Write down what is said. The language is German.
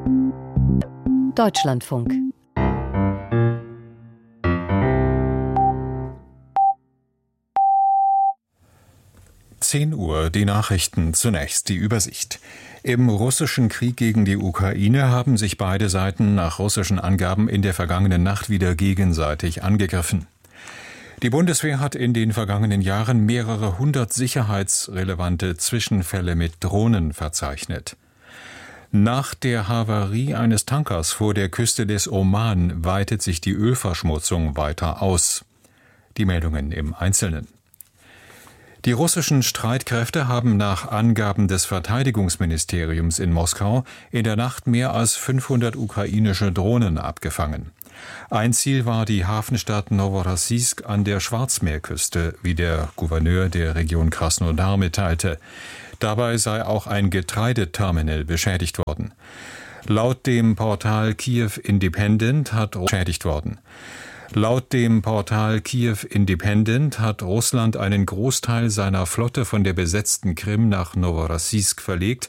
Deutschlandfunk. Uhr, die Nachrichten, zunächst die Übersicht. Im russischen Krieg gegen die Ukraine haben sich beide Seiten nach russischen Angaben in der vergangenen Nacht wieder gegenseitig angegriffen. Die Bundeswehr hat in den vergangenen Jahren mehrere hundert sicherheitsrelevante Zwischenfälle mit Drohnen verzeichnet. Nach der Havarie eines Tankers vor der Küste des Oman weitet sich die Ölverschmutzung weiter aus. Die Meldungen im Einzelnen. Die russischen Streitkräfte haben nach Angaben des Verteidigungsministeriums in Moskau in der Nacht mehr als 500 ukrainische Drohnen abgefangen. Ein Ziel war die Hafenstadt Noworossijsk an der Schwarzmeerküste, wie der Gouverneur der Region Krasnodar mitteilte. Dabei sei auch ein Getreideterminal beschädigt worden. Laut dem Portal Kiew Independent hat Russland einen Großteil seiner Flotte von der besetzten Krim nach Noworossijsk verlegt